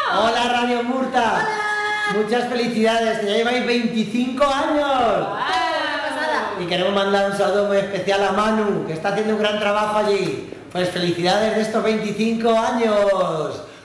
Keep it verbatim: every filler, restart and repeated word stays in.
Hola Radio Murta. Hola. Muchas felicidades, que ya lleváis veinticinco años. ¡Wow! Y queremos mandar un saludo muy especial a Manu, que está haciendo un gran trabajo allí. Pues felicidades de estos veinticinco años.